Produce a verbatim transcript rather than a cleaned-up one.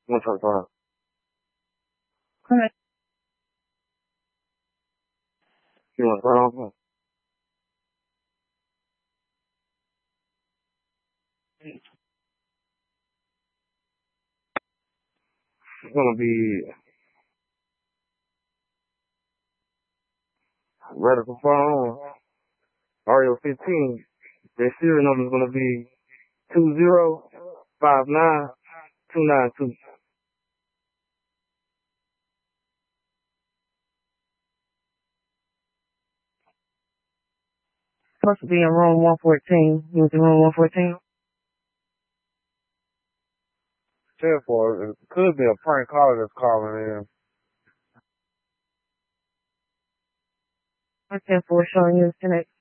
one twenty-five. Correct. You want to start off? It's gonna be Radical Phone, R E O fifteen. Their serial number is gonna be two zero five nine two nine two. Supposed to be in room one fourteen. You was in room one fourteen? Therefore, it could be a prank caller that's calling in. I ten four showing you disconnect.